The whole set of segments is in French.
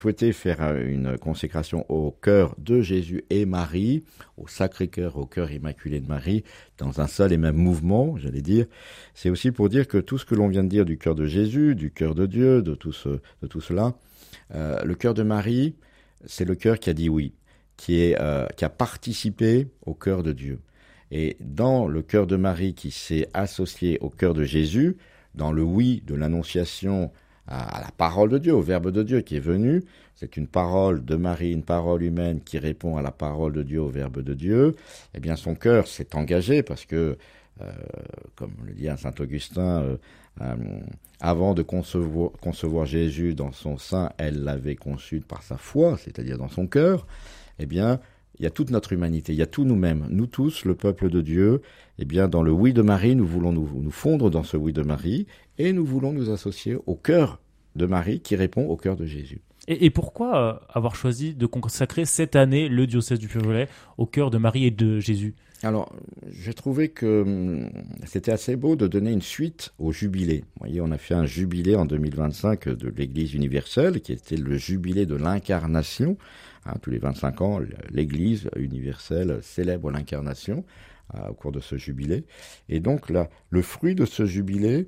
souhaité faire une consécration au cœur de Jésus et Marie, au Sacré-Cœur, au cœur immaculé de Marie, dans un seul et même mouvement, j'allais dire. C'est aussi pour dire que tout ce que l'on vient de dire du cœur de Jésus, du cœur de Dieu, de tout cela, le cœur de Marie, c'est le cœur qui a dit oui, qui a participé au cœur de Dieu. Et dans le cœur de Marie qui s'est associé au cœur de Jésus, dans le oui de l'Annonciation à la parole de Dieu, au Verbe de Dieu qui est venu, c'est une parole de Marie, une parole humaine qui répond à la parole de Dieu, au Verbe de Dieu, eh bien son cœur s'est engagé parce que, comme le dit saint Augustin, avant de concevoir Jésus dans son sein, elle l'avait conçu par sa foi, c'est-à-dire dans son cœur, eh bien, il y a toute notre humanité, il y a tous nous-mêmes, nous tous, le peuple de Dieu. Eh bien, dans le oui de Marie, nous voulons nous fondre dans ce oui de Marie et nous voulons nous associer au cœur de Marie qui répond au cœur de Jésus. Et pourquoi avoir choisi de consacrer cette année le diocèse du Puy-en-Velay au cœur de Marie et de Jésus ? Alors, j'ai trouvé que c'était assez beau de donner une suite au jubilé. Vous voyez, on a fait un jubilé en 2025 de l'Église universelle, qui était le jubilé de l'incarnation. Tous les 25 ans, l'Église universelle célèbre l'incarnation au cours de ce jubilé. Et donc, là, le fruit de ce jubilé,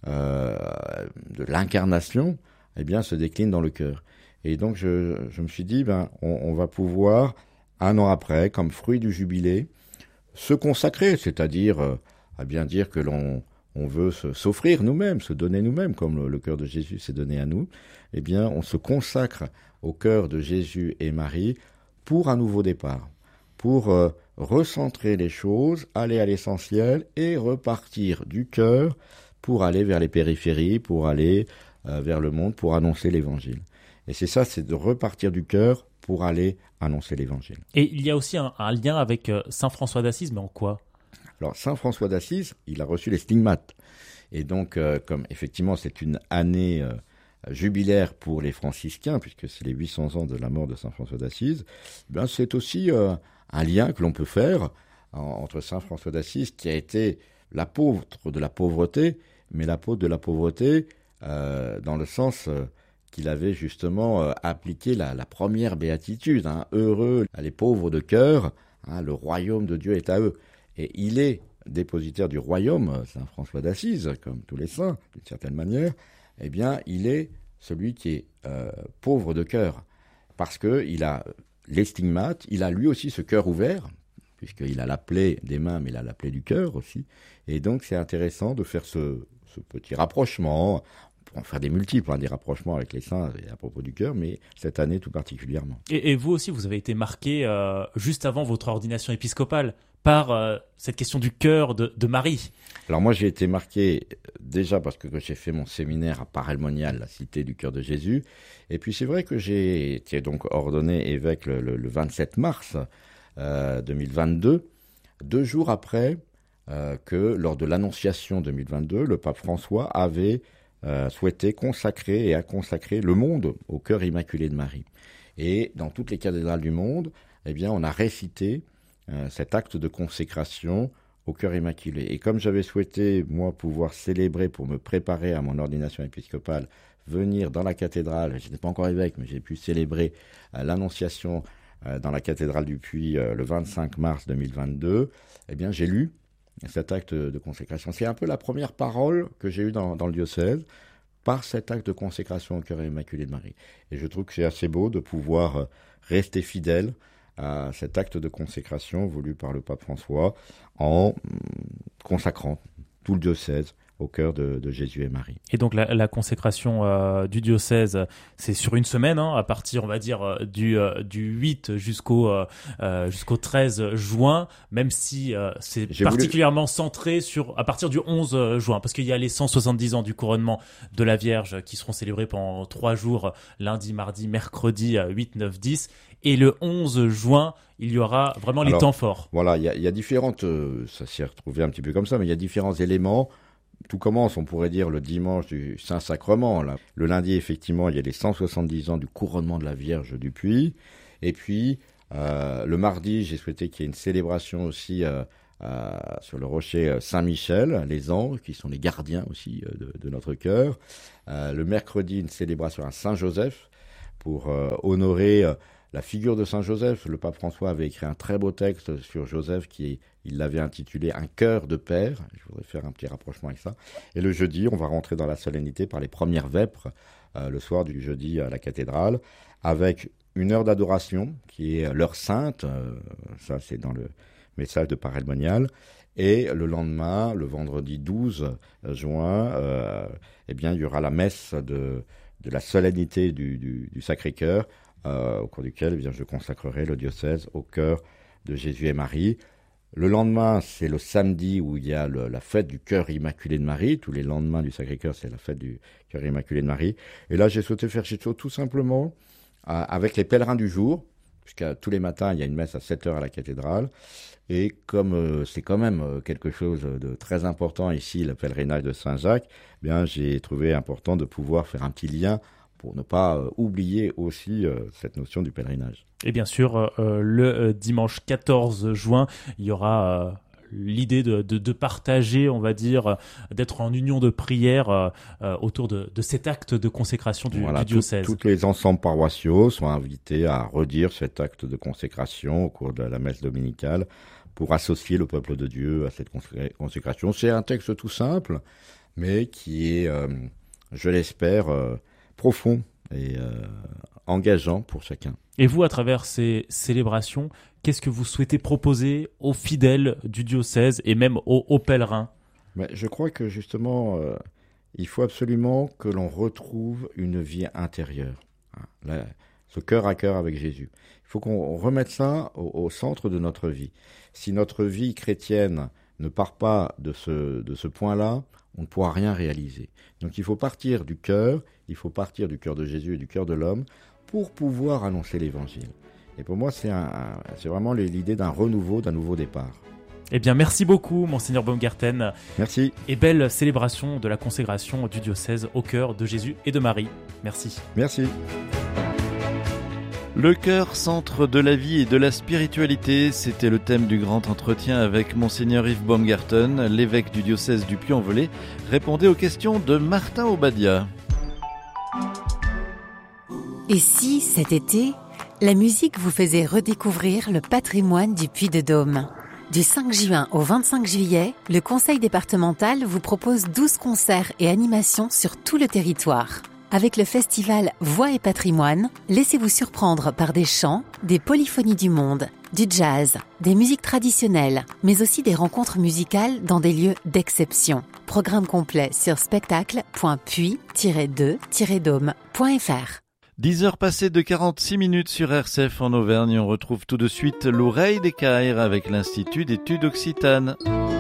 de l'incarnation, eh bien, se décline dans le cœur. Et donc, je me suis dit, on va pouvoir, un an après, comme fruit du jubilé, se consacrer, c'est-à-dire à bien dire que l'on veut s'offrir nous-mêmes, se donner nous-mêmes, comme le cœur de Jésus s'est donné à nous, eh bien, on se consacre au cœur de Jésus et Marie pour un nouveau départ, pour recentrer les choses, aller à l'essentiel et repartir du cœur pour aller vers les périphéries, pour aller vers le monde, pour annoncer l'Évangile. Et c'est ça, c'est de repartir du cœur pour aller annoncer l'Évangile. Et il y a aussi un lien avec saint François d'Assise, mais en quoi ? Alors, saint François d'Assise, il a reçu les stigmates. Et donc, comme effectivement c'est une année jubilaire pour les franciscains, puisque c'est les 800 ans de la mort de saint François d'Assise, ben c'est aussi un lien que l'on peut faire entre saint François d'Assise, qui a été l'apôtre de la pauvreté, mais l'apôtre de la pauvreté dans le sens qu'il avait justement appliqué la première béatitude. Heureux les pauvres de cœur, le royaume de Dieu est à eux. Et il est dépositaire du royaume, saint François d'Assise, comme tous les saints, d'une certaine manière. Eh bien, il est celui qui est pauvre de cœur, parce qu'il a les stigmates, il a lui aussi ce cœur ouvert, puisqu'il a la plaie des mains, mais il a la plaie du cœur aussi. Et donc, c'est intéressant de faire ce petit rapprochement. On peut en faire des multiples, des rapprochements avec les saints à propos du cœur, mais cette année tout particulièrement. Et vous aussi, vous avez été marqué juste avant votre ordination épiscopale par cette question du cœur de Marie. Alors moi, j'ai été marqué déjà parce que j'ai fait mon séminaire à Paray-le-Monial, la cité du cœur de Jésus. Et puis c'est vrai que j'ai été donc ordonné évêque le 27 mars 2022, 2 jours après que lors de l'Annonciation 2022, le pape François avait souhaité consacrer et a consacré le monde au cœur immaculé de Marie. Et dans toutes les cathédrales du monde, eh bien, on a récité cet acte de consécration au cœur immaculé. Et comme j'avais souhaité, moi, pouvoir célébrer pour me préparer à mon ordination épiscopale, venir dans la cathédrale, je n'étais pas encore évêque, mais j'ai pu célébrer l'Annonciation dans la cathédrale du Puy le 25 mars 2022, eh bien, j'ai lu cet acte de consécration. C'est un peu la première parole que j'ai eue dans le diocèse par cet acte de consécration au cœur immaculé de Marie. Et je trouve que c'est assez beau de pouvoir rester fidèle à cet acte de consécration voulu par le pape François en consacrant tout le diocèse au cœur de Jésus et Marie. Et donc la consécration du diocèse, c'est sur une semaine, à partir, on va dire, du 8 jusqu'au 13 juin, même si c'est particulièrement centré à partir du 11 juin, parce qu'il y a les 170 ans du couronnement de la Vierge qui seront célébrés pendant 3 jours, lundi, mardi, mercredi, 8, 9, 10, et le 11 juin, il y aura vraiment les temps forts. Voilà, il y a différentes, ça s'est retrouvé un petit peu comme ça, mais il y a différents éléments. Tout commence, on pourrait dire, le dimanche du Saint-Sacrement. Là. Le lundi, effectivement, il y a les 170 ans du couronnement de la Vierge du Puy. Et puis, le mardi, j'ai souhaité qu'il y ait une célébration aussi sur le rocher Saint-Michel, les anges, qui sont les gardiens aussi de notre cœur. Le mercredi, une célébration à Saint-Joseph, pour honorer la figure de Saint Joseph. Le pape François avait écrit un très beau texte sur Joseph il l'avait intitulé « Un cœur de père ». Je voudrais faire un petit rapprochement avec ça. Et le jeudi, on va rentrer dans la solennité par les premières vêpres, le soir du jeudi à la cathédrale, avec une heure d'adoration qui est l'heure sainte, ça c'est dans le message de Parelmonial, et le lendemain, le vendredi 12 juin, eh bien, il y aura la messe de la solennité du Sacré-Cœur, au cours duquel eh bien, je consacrerai le diocèse au cœur de Jésus et Marie. Le lendemain, c'est le samedi où il y a la fête du cœur immaculé de Marie. Tous les lendemains du Sacré-Cœur, c'est la fête du cœur immaculé de Marie. Et là, j'ai souhaité faire quelque chose tout simplement avec les pèlerins du jour, puisqu'à tous les matins, il y a une messe à 7h à la cathédrale. Et comme c'est quand même quelque chose de très important ici, le pèlerinage de Saint-Jacques, eh bien, j'ai trouvé important de pouvoir faire un petit lien pour ne pas oublier aussi cette notion du pèlerinage. Et bien sûr, le dimanche 14 juin, il y aura l'idée de partager, on va dire, d'être en union de prière autour de cet acte de consécration du diocèse. Tous les ensembles paroissiaux sont invités à redire cet acte de consécration au cours de la messe dominicale pour associer le peuple de Dieu à cette consécration. C'est un texte tout simple, mais qui est, je l'espère, profond et engageant pour chacun. Et vous, à travers ces célébrations, qu'est-ce que vous souhaitez proposer aux fidèles du diocèse et même aux pèlerins ? Je crois que justement, il faut absolument que l'on retrouve une vie intérieure, ce cœur à cœur avec Jésus. Il faut qu'on remette ça au centre de notre vie. Si notre vie chrétienne ne part pas de ce point-là, on ne pourra rien réaliser. Donc il faut partir du cœur de Jésus et du cœur de l'homme pour pouvoir annoncer l'évangile. Et pour moi, c'est vraiment l'idée d'un renouveau, d'un nouveau départ. Eh bien, merci beaucoup, Monseigneur Baumgarten. Merci. Et belle célébration de la consécration du diocèse au cœur de Jésus et de Marie. Merci. Merci. Le cœur, centre de la vie et de la spiritualité, c'était le thème du grand entretien avec Monseigneur Yves Baumgarten, l'évêque du diocèse du Puy-en-Velay, répondait aux questions de Martin Obadia. Et si, cet été, la musique vous faisait redécouvrir le patrimoine du Puy-de-Dôme ? Du 5 juin au 25 juillet, le Conseil départemental vous propose 12 concerts et animations sur tout le territoire. Avec le festival Voix et Patrimoine, laissez-vous surprendre par des chants, des polyphonies du monde, du jazz, des musiques traditionnelles, mais aussi des rencontres musicales dans des lieux d'exception. Programme complet sur spectacle.puy-2-dôme.fr. 10h passées de 46 minutes sur RCF en Auvergne. On retrouve tout de suite l'oreille des Caires avec l'Institut d'études occitanes.